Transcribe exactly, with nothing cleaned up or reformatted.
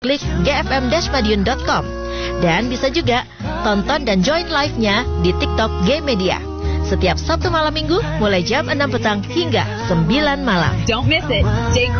klik g f m dash madiun dot com. Dan bisa juga tonton dan join live-nya di TikTok G Media. Setiap Sabtu malam minggu mulai jam enam petang hingga sembilan malam. Don't miss it. Stay